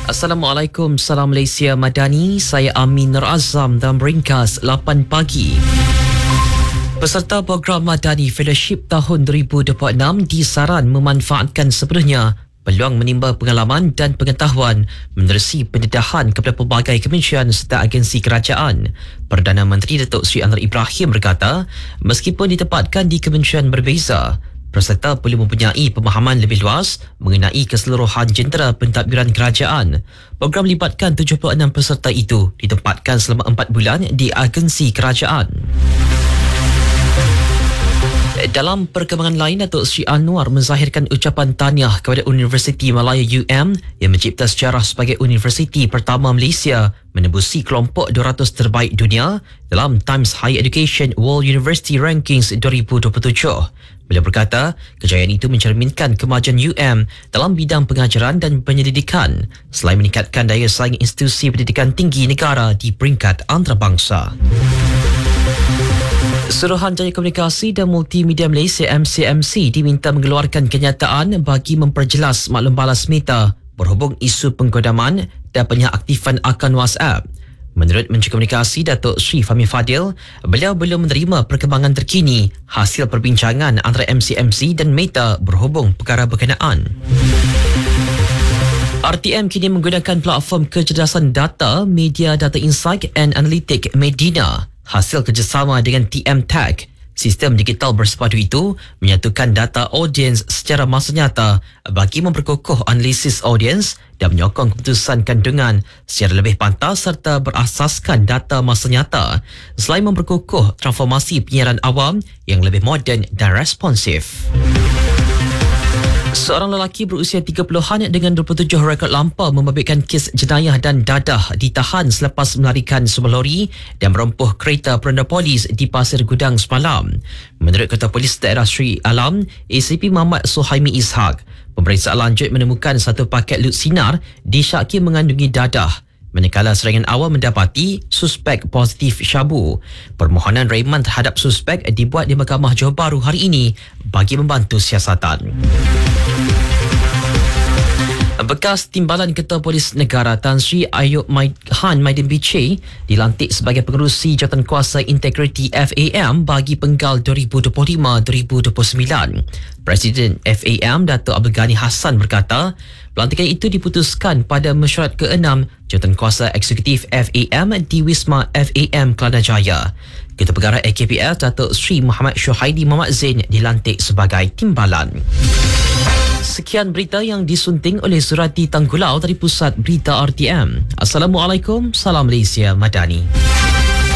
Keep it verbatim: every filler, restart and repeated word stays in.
Assalamualaikum, salam Malaysia Madani. Saya Amin Nur Azam dalam ringkas lapan pagi. Peserta program Madani Fellowship tahun dua ribu dua puluh enam disaran memanfaatkan sepenuhnya peluang menimba pengalaman dan pengetahuan menerusi pendedahan kepada pelbagai kementerian serta agensi kerajaan. Perdana Menteri Datuk Seri Anwar Ibrahim berkata, meskipun ditempatkan di kementerian berbeza, peserta perlu mempunyai pemahaman lebih luas mengenai keseluruhan jentera pentadbiran kerajaan. Program melibatkan tujuh puluh enam peserta itu ditempatkan selama empat bulan di agensi kerajaan. Dalam perkembangan lain, Datuk Seri Anwar menzahirkan ucapan tahniah kepada Universiti Malaya U M yang mencipta sejarah sebagai universiti pertama Malaysia menembusi kelompok dua ratus terbaik dunia dalam Times Higher Education World University Rankings dua ribu dua puluh tujuh. Beliau berkata, kejayaan itu mencerminkan kemajuan U M dalam bidang pengajaran dan penyelidikan selain meningkatkan daya saing institusi pendidikan tinggi negara di peringkat antarabangsa. Suruhanjaya Komunikasi dan Multimedia Malaysia M C M C diminta mengeluarkan kenyataan bagi memperjelas maklum balas Meta berhubung isu penggodaman dan penyaktifan akaun WhatsApp. Menurut Menteri Komunikasi Datuk Sri Fahmi Fadil, beliau belum menerima perkembangan terkini hasil perbincangan antara M C M C dan Meta berhubung perkara berkenaan. R T M kini menggunakan platform kecerdasan data Media Data Insight and Analytic Medina hasil kerjasama dengan T M Tech. Sistem digital bersepadu itu menyatukan data audiens secara masa nyata bagi memperkokoh analisis audiens dan menyokong keputusan kandungan secara lebih pantas serta berasaskan data masa nyata selain memperkokoh transformasi penyiaran awam yang lebih moden dan responsif. Seorang lelaki berusia tiga puluhan dengan dua puluh tujuh rekod lampau membabitkan kes jenayah dan dadah ditahan selepas melarikan sebuah lori dan merompoh kereta peronda polis di Pasir Gudang semalam. Menurut Ketua Polis Daerah Sri Alam, A C P Muhammad Suhaimi Ishak, pemeriksaan lanjut menemukan satu paket lut sinar disyaki mengandungi dadah. Manakala serangan awal mendapati suspek positif syabu. Permohonan raiman terhadap suspek dibuat di Mahkamah Johor Bahru hari ini bagi membantu siasatan. Bekas Timbalan Ketua Polis Negara Tan Sri Ayub Han Maidin Biche dilantik sebagai pengerusi Jawatankuasa Integriti F A M bagi penggal dua ribu dua puluh lima dua ribu dua puluh sembilan. Presiden F A M Datuk Abdul Ghani Hassan berkata, pelantikan itu diputuskan pada mesyuarat keenam Jawatankuasa Eksekutif F A M di Wisma F A M Kelana Jaya. Ketua Pengarah A K P L Datuk Sri Muhammad Syuhaidi Muhammad Zain dilantik sebagai Timbalan. Sekian berita yang disunting oleh Surati Tanggulau dari Pusat Berita R T M. Assalamualaikum, salam Malaysia Madani.